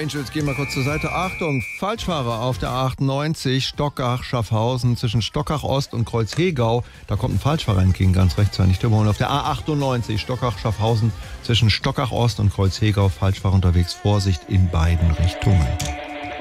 Angels, gehen wir kurz zur Seite. Achtung, Falschfahrer auf der A98 Stockach-Schaffhausen zwischen Stockach Ost und Kreuzhegau. Da kommt ein Falschfahrer entgegen, ganz rechts, nicht überholen. Auf der A98 Stockach-Schaffhausen zwischen Stockach Ost und Kreuzhegau. Falschfahrer unterwegs, Vorsicht in beiden Richtungen.